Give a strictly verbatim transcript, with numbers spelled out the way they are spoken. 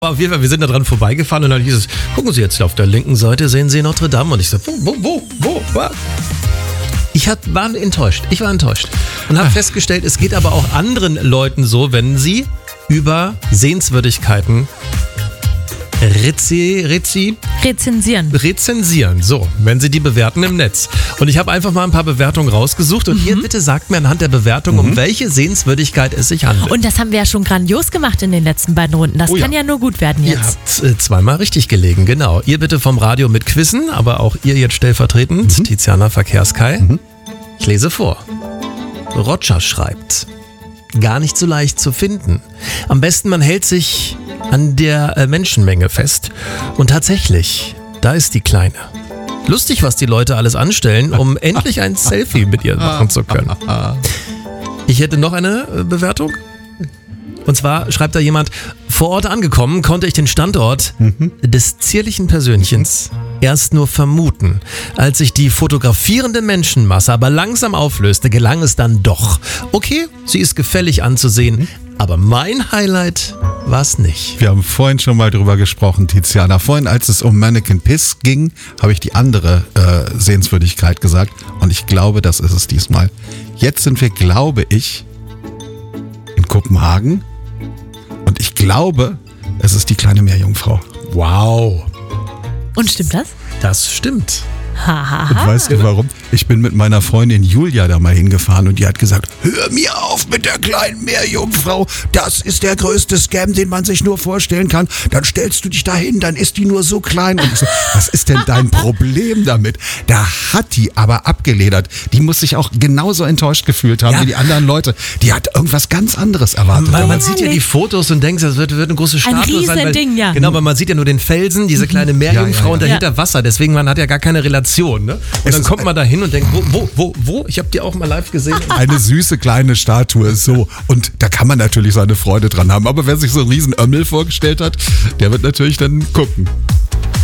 Auf jeden Fall, wir sind da dran vorbeigefahren und dann hieß es, gucken Sie jetzt auf der linken Seite, sehen Sie Notre Dame. Und ich so, wo, wo, wo, wo, was? Ich hat, war enttäuscht, ich war enttäuscht und habe festgestellt, es geht aber auch anderen Leuten so, wenn sie über Sehenswürdigkeiten Rezi, Rezi, Rezensieren. Rezensieren, so, wenn sie die bewerten im Netz. Und ich habe einfach mal ein paar Bewertungen rausgesucht und mhm. ihr bitte sagt mir anhand der Bewertung, mhm. um welche Sehenswürdigkeit es sich handelt. Und das haben wir ja schon grandios gemacht in den letzten beiden Runden. Das oh ja. kann ja nur gut werden jetzt. Ihr habt äh, zweimal richtig gelegen, genau. Ihr bitte vom Radio mit Quizzen, aber auch ihr jetzt stellvertretend, mhm. Tiziana Verkehrskai. Mhm. Ich lese vor. Roger schreibt, gar nicht so leicht zu finden. Am besten man hält sich an der äh, Menschenmenge fest. Und tatsächlich, da ist die Kleine. Lustig, was die Leute alles anstellen, um endlich ein Selfie mit ihr machen zu können. Ich hätte noch eine äh, Bewertung. Und zwar schreibt da jemand, vor Ort angekommen konnte ich den Standort mhm. des zierlichen Persönchens erst nur vermuten. Als sich die fotografierende Menschenmasse aber langsam auflöste, gelang es dann doch. Okay, sie ist gefällig anzusehen, aber mein Highlight war es nicht. Wir haben vorhin schon mal drüber gesprochen, Tiziana. Vorhin, als es um Mannequin Piss ging, habe ich die andere äh, Sehenswürdigkeit gesagt. Und ich glaube, das ist es diesmal. Jetzt sind wir, glaube ich, in Kopenhagen. Und ich glaube, es ist die kleine Meerjungfrau. Wow. Und stimmt das? Das stimmt. Hahaha. Und weißt du warum? Ich bin mit meiner Freundin Julia da mal hingefahren und die hat gesagt, hör mir auf mit der kleinen Meerjungfrau, das ist der größte Scam, den man sich nur vorstellen kann. Dann stellst du dich da hin, dann ist die nur so klein. Und ich so, was ist denn dein Problem damit? Da hat die aber abgeledert. Die muss sich auch genauso enttäuscht gefühlt haben ja. wie die anderen Leute. Die hat irgendwas ganz anderes erwartet. Weil man sieht ja die Fotos und denkt, das wird, wird eine große Statue ein sein. Weil, Ding, ja. Genau, aber man sieht ja nur den Felsen, diese kleine Meerjungfrau ja, ja, ja. und dahinter ja. Wasser. Deswegen, man hat ja gar keine Relation. Ne? Und es dann kommt man da hin und denkt, wo, wo, wo, wo? Ich habe die auch mal live gesehen. Eine süße kleine Statue, so. Und da kann man natürlich seine Freude dran haben. Aber wer sich so einen riesen Ömmel vorgestellt hat, der wird natürlich dann gucken.